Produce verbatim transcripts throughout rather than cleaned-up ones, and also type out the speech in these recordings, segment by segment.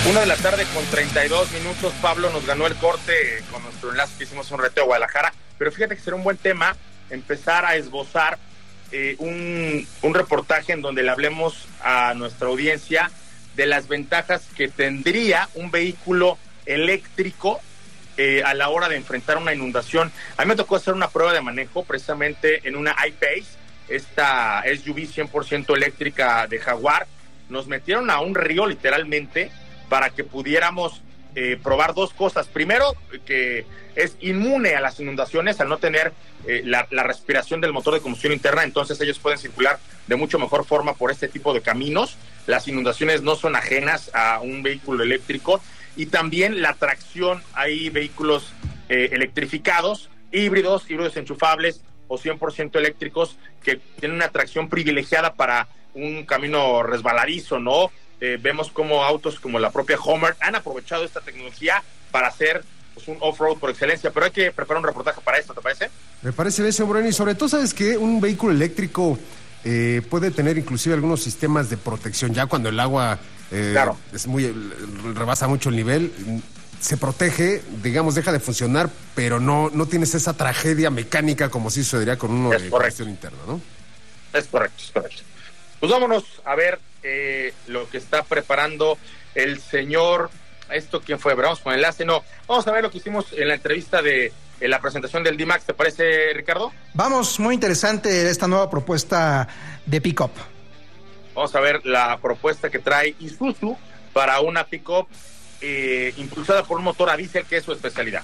Una de la tarde con treinta y dos minutos, Pablo nos ganó el corte con nuestro enlace que hicimos un reto de Guadalajara, pero fíjate que será un buen tema empezar a esbozar eh, un, un reportaje en donde le hablemos a nuestra audiencia de las ventajas que tendría un vehículo eléctrico eh, a la hora de enfrentar una inundación. A mí me tocó hacer una prueba de manejo precisamente en una I-Pace, esta S U V cien por ciento eléctrica de Jaguar. Nos metieron a un río literalmente para que pudiéramos eh, probar dos cosas. Primero, que es inmune a las inundaciones al no tener eh, la, la respiración del motor de combustión interna, entonces ellos pueden circular de mucho mejor forma por este tipo de caminos. Las inundaciones no son ajenas a un vehículo eléctrico. Y también la tracción, hay vehículos eh, electrificados, híbridos, híbridos enchufables o cien por ciento eléctricos que tienen una tracción privilegiada para un camino resbaladizo, ¿no? Eh, vemos como autos como la propia Homer han aprovechado esta tecnología para hacer pues, un off-road por excelencia, pero hay que preparar un reportaje para esto, ¿te parece? Me parece bien, señor Moreno, y sobre todo, ¿sabes qué? Un vehículo eléctrico eh, puede tener inclusive algunos sistemas de protección, ya cuando el agua eh, claro. es muy rebasa mucho el nivel, se protege, digamos, deja de funcionar, pero no, no tienes esa tragedia mecánica como si sucedería con uno es de correcto. combustión interna, ¿no? Es correcto, es correcto. Pues vámonos a ver eh, lo que está preparando el señor, ¿esto quién fue? Vamos con el enlace, no, vamos a ver lo que hicimos en la entrevista de en la presentación del D-Max, ¿te parece, Ricardo? Vamos, muy interesante esta nueva propuesta de pick-up. Vamos a ver la propuesta que trae Isuzu para una pick-up eh, impulsada por un motor a diésel, que es su especialidad.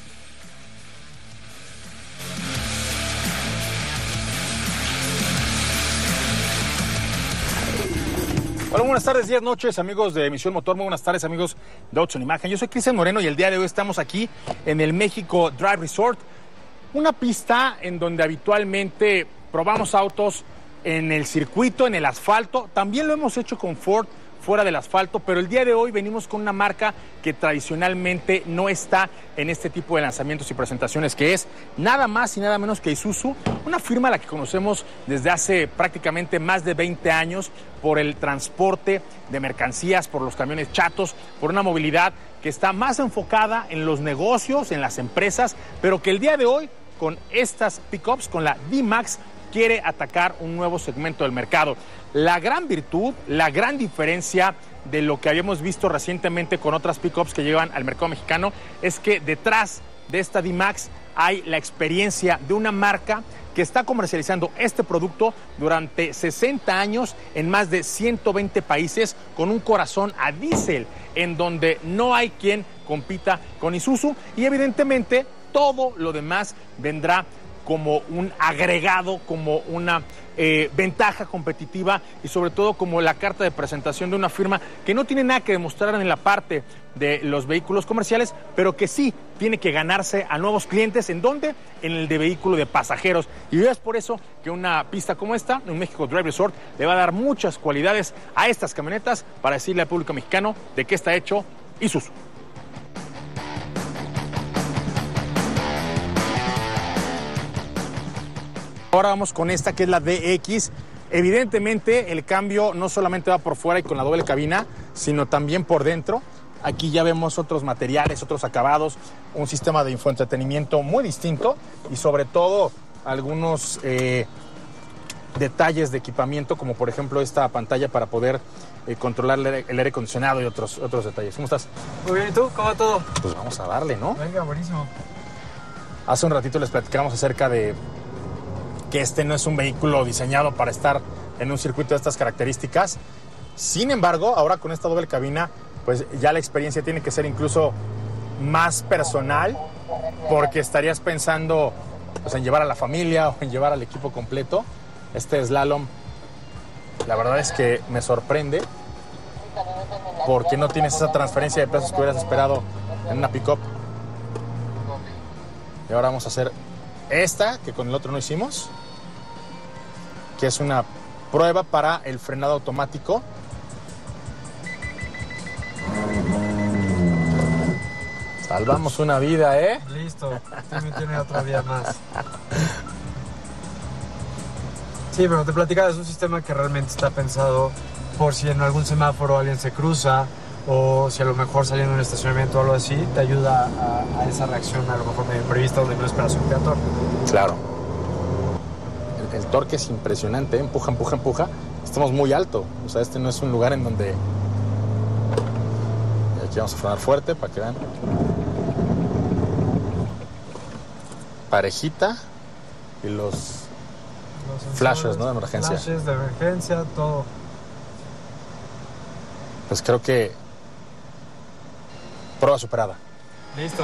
Hola, buenas tardes, días, noches, amigos de Emisión Motor, muy buenas tardes, amigos de Autos en Imagen. Yo soy Cristian Moreno y el día de hoy estamos aquí en el México Drive Resort, una pista en donde habitualmente probamos autos en el circuito, en el asfalto. También lo hemos hecho con Ford fuera del asfalto, pero el día de hoy venimos con una marca que tradicionalmente no está en este tipo de lanzamientos y presentaciones, que es nada más y nada menos que Isuzu, una firma a la que conocemos desde hace prácticamente más de veinte años por el transporte de mercancías, por los camiones chatos, por una movilidad que está más enfocada en los negocios, en las empresas, pero que el día de hoy con estas pickups, con la D-Max, quiere atacar un nuevo segmento del mercado. La gran virtud, la gran diferencia de lo que habíamos visto recientemente con otras pickups que llegan al mercado mexicano es que detrás de esta D-Max hay la experiencia de una marca que está comercializando este producto durante sesenta años en más de ciento veinte países, con un corazón a diésel, en donde no hay quien compita con Isuzu, y evidentemente todo lo demás vendrá como un agregado, como una eh, ventaja competitiva y sobre todo como la carta de presentación de una firma que no tiene nada que demostrar en la parte de los vehículos comerciales, pero que sí tiene que ganarse a nuevos clientes. ¿En dónde? En el de vehículo de pasajeros. Y es por eso que una pista como esta, un México Drive Resort, le va a dar muchas cualidades a estas camionetas para decirle al público mexicano de qué está hecho Isuzu. Ahora vamos con esta, que es la D X. Evidentemente el cambio no solamente va por fuera y con la doble cabina, sino también por dentro. Aquí ya vemos otros materiales, otros acabados, un sistema de infoentretenimiento muy distinto y sobre todo algunos eh, detalles de equipamiento, como por ejemplo esta pantalla para poder eh, controlar el aire acondicionado y otros, otros detalles. ¿Cómo estás? Muy bien, ¿y tú? ¿Cómo va todo? Pues vamos a darle, ¿no? Venga, buenísimo. Hace un ratito les platicamos acerca de que este no es un vehículo diseñado para estar en un circuito de estas características. Sin embargo, ahora con esta doble cabina, pues ya la experiencia tiene que ser incluso más personal, porque estarías pensando pues, en llevar a la familia o en llevar al equipo completo. Este slalom, la verdad es que me sorprende, porque no tienes esa transferencia de pesos que hubieras esperado en una pick-up. Y ahora vamos a hacer esta, que con el otro no hicimos, que es una prueba para el frenado automático. Salvamos una vida, ¿eh? Listo, también tiene otro día más. Sí, pero te platicaba, es un sistema que realmente está pensado por si en algún semáforo alguien se cruza o si a lo mejor saliendo de un estacionamiento o algo así, te ayuda a, a esa reacción a lo mejor medio imprevista donde no esperas un peatón. Claro. El, el torque es impresionante, ¿eh? Empuja, empuja, empuja. Estamos muy alto, o sea, este no es un lugar en donde... Y aquí vamos a frenar fuerte para que vean. Parejita y los, los flashes, ¿no? De emergencia. Flashes de emergencia, todo. Pues creo que prueba superada. Listo.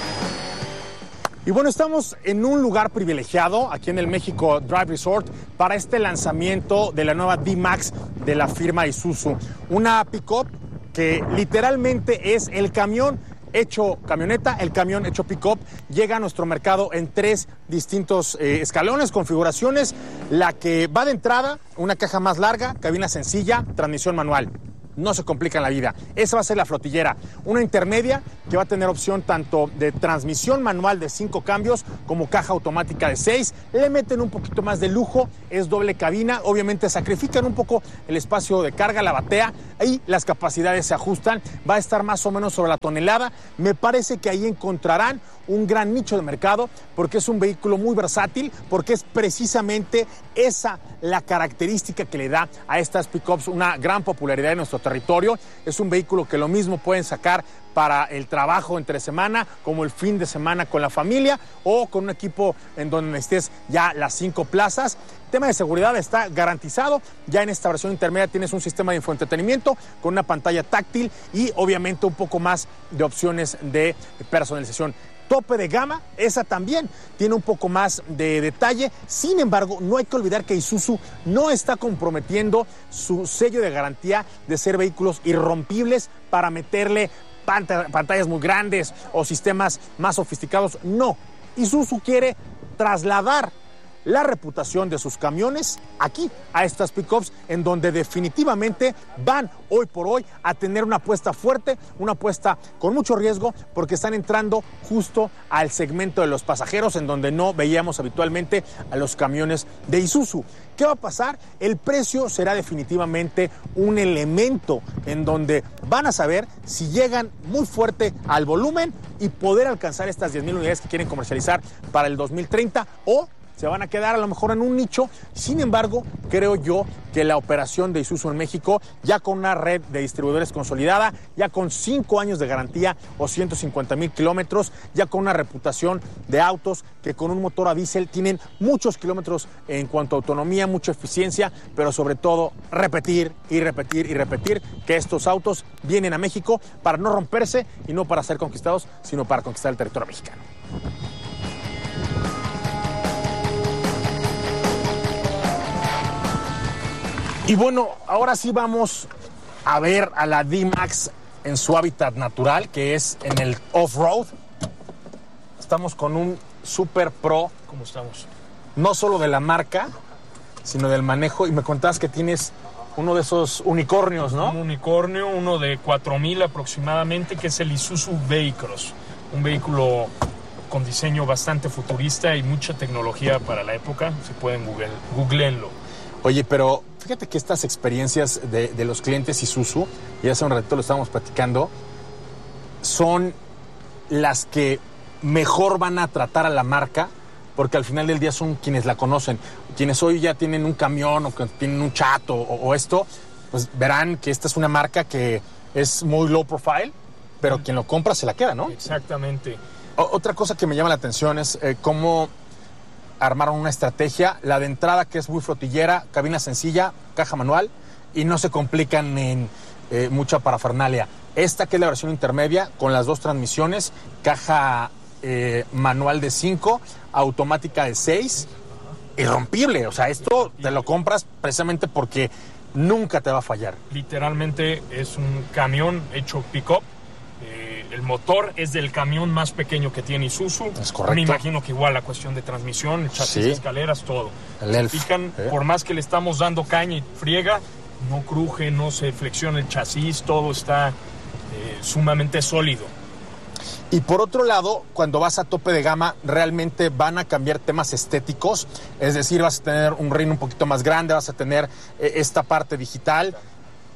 Y bueno, estamos en un lugar privilegiado aquí en el México Drive Resort para este lanzamiento de la nueva D-Max de la firma Isuzu. Una pick-up que literalmente es el camión hecho camioneta, el camión hecho pick-up. Llega a nuestro mercado en tres distintos eh, escalones, configuraciones. La que va de entrada, una caja más larga, cabina sencilla, transmisión manual. No se complica en la vida. Esa va a ser la flotillera. Una intermedia que va a tener opción tanto de transmisión manual de cinco cambios como caja automática de seis. Le meten un poquito más de lujo, es doble cabina. Obviamente sacrifican un poco el espacio de carga, la batea. Ahí las capacidades se ajustan. Va a estar más o menos sobre la tonelada. Me parece que ahí encontrarán un gran nicho de mercado porque es un vehículo muy versátil, porque es precisamente esa la característica que le da a estas pickups una gran popularidad en nuestro territorio. Es un vehículo que lo mismo pueden sacar para el trabajo entre semana, como el fin de semana con la familia o con un equipo en donde estés ya las cinco plazas. El tema de seguridad está garantizado. Ya en esta versión intermedia tienes un sistema de infoentretenimiento con una pantalla táctil y obviamente un poco más de opciones de personalización. Tope de gama, esa también tiene un poco más de detalle. Sin embargo, no hay que olvidar que Isuzu no está comprometiendo su sello de garantía de ser vehículos irrompibles para meterle pant- pantallas muy grandes o sistemas más sofisticados. No, Isuzu quiere trasladar la reputación de sus camiones aquí a estas pickups en donde definitivamente van hoy por hoy a tener una apuesta fuerte, una apuesta con mucho riesgo porque están entrando justo al segmento de los pasajeros en donde no veíamos habitualmente a los camiones de Isuzu. ¿Qué va a pasar? El precio será definitivamente un elemento en donde van a saber si llegan muy fuerte al volumen y poder alcanzar estas diez mil unidades que quieren comercializar para el dos mil treinta o se van a quedar a lo mejor en un nicho. Sin embargo, creo yo que la operación de Isuzu en México, ya con una red de distribuidores consolidada, ya con cinco años de garantía o ciento cincuenta mil kilómetros, ya con una reputación de autos que con un motor a diésel tienen muchos kilómetros en cuanto a autonomía, mucha eficiencia, pero sobre todo repetir y repetir y repetir que estos autos vienen a México para no romperse y no para ser conquistados, sino para conquistar el territorio mexicano. Y bueno, ahora sí vamos a ver a la D-Max en su hábitat natural, que es en el off-road. Estamos con un Super Pro. ¿Cómo estamos? No solo de la marca, sino del manejo. Y me contabas que tienes uno de esos unicornios, ¿no? Un unicornio, uno de cuatro mil aproximadamente, que es el Isuzu V-Cross. Un vehículo con diseño bastante futurista y mucha tecnología para la época. Si pueden, google, googleenlo. Oye, pero fíjate que estas experiencias de, de los clientes Isuzu, y hace un ratito lo estábamos platicando, son las que mejor van a tratar a la marca, porque al final del día son quienes la conocen. Quienes hoy ya tienen un camión o que tienen un chat o, o esto, pues verán que esta es una marca que es muy low profile, pero quien lo compra se la queda, ¿no? Exactamente. O, otra cosa que me llama la atención es eh, cómo armaron una estrategia, la de entrada que es muy flotillera, cabina sencilla, caja manual, y no se complican en eh, mucha parafernalia. Esta que es la versión intermedia, con las dos transmisiones, caja eh, manual de cinco, automática de seis, irrompible. O sea, esto te lo compras precisamente porque nunca te va a fallar. Literalmente es un camión hecho pick-up. El motor es del camión más pequeño que tiene Isuzu. Es correcto. Me imagino que igual la cuestión de transmisión, el chasis, sí. escaleras, todo. El elf. Pican, ¿Eh? Por más que le estamos dando caña y friega, no cruje, no se flexiona el chasis, todo está eh, sumamente sólido. Y por otro lado, cuando vas a tope de gama, realmente van a cambiar temas estéticos. Es decir, vas a tener un rin un poquito más grande, vas a tener eh, esta parte digital.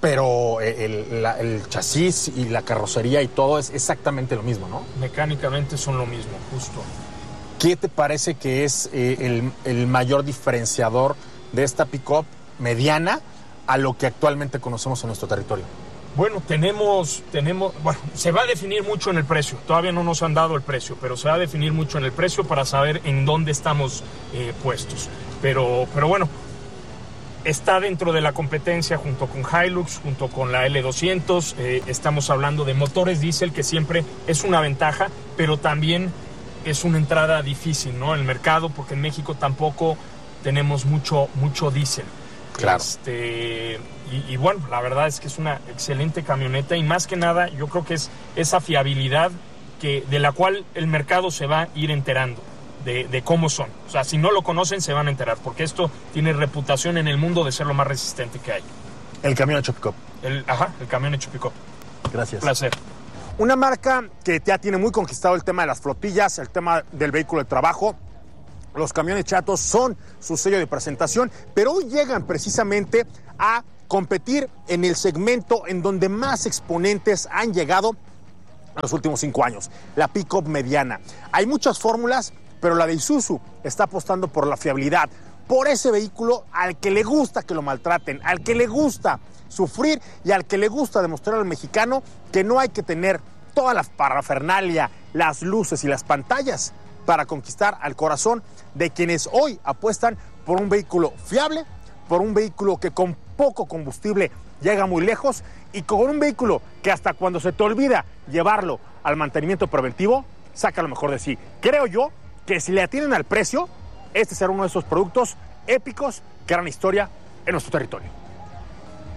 pero el, la, el chasis y la carrocería y todo es exactamente lo mismo, ¿no? Mecánicamente son lo mismo, justo. ¿Qué te parece que es eh, el, el mayor diferenciador de esta pick-up mediana a lo que actualmente conocemos en nuestro territorio? Bueno, tenemos, tenemos, bueno, se va a definir mucho en el precio. Todavía no nos han dado el precio, pero se va a definir mucho en el precio para saber en dónde estamos eh, puestos. Pero, pero bueno, está dentro de la competencia junto con Hilux, junto con la L doscientos. Eh, estamos hablando de motores diésel, que siempre es una ventaja, pero también es una entrada difícil, ¿no? En el mercado, porque en México tampoco tenemos mucho, mucho diésel. Claro. Este, y, y bueno, la verdad es que es una excelente camioneta y más que nada yo creo que es esa fiabilidad que, de la cual el mercado se va a ir enterando de, de cómo son. O sea, si no lo conocen se van a enterar, porque esto tiene reputación en el mundo de ser lo más resistente que hay. El camión hecho pick-up. El, ajá, el camión hecho pick-up. Gracias. Placer. Una marca que ya tiene muy conquistado el tema de las flotillas, el tema del vehículo de trabajo. Los camiones chatos son su sello de presentación, pero hoy llegan precisamente a competir en el segmento en donde más exponentes han llegado en los últimos cinco años, la pick-up mediana. Hay muchas fórmulas, pero la de Isuzu está apostando por la fiabilidad, por ese vehículo al que le gusta que lo maltraten, al que le gusta sufrir y al que le gusta demostrar al mexicano que no hay que tener toda la parafernalia, las luces y las pantallas para conquistar al corazón de quienes hoy apuestan por un vehículo fiable, por un vehículo que con poco combustible llega muy lejos y con un vehículo que hasta cuando se te olvida llevarlo al mantenimiento preventivo, saca lo mejor de sí. Creo yo que si le atienden al precio, este será uno de esos productos épicos que harán historia en nuestro territorio.